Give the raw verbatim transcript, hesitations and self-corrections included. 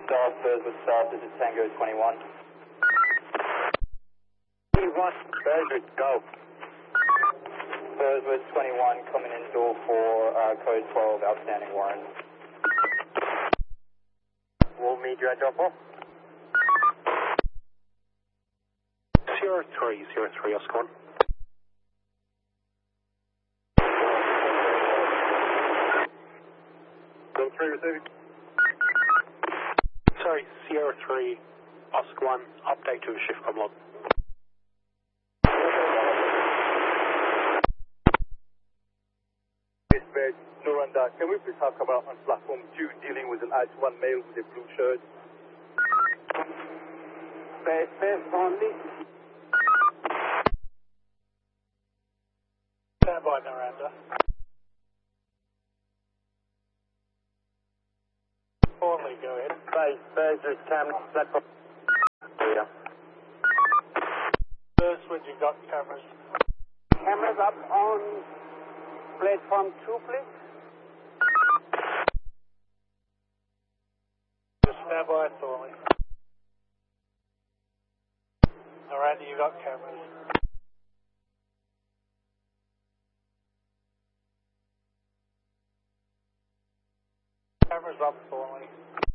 South, Burswood South, this is Tango twenty-one. twenty-one, Burswood, go. Burswood twenty-one, coming in door for uh, code twelve, outstanding warrant. We'll meet you at drop off. zero three, zero three, Oscar one. zero three receiving. Sorry, zero three, Oscar one, update to the shift com log. Dispatch, Noranda, can we please talk about on platform two dealing with an I one male with a blue shirt? Space, space only. Stand by, Noranda. Only, go ahead. Space, space, there's camera, platform. Yeah. First, when you got cameras. Cameras up on platform two, please. Just stand by, Thorley. Miranda, you got cameras. Cameras up, Thorley.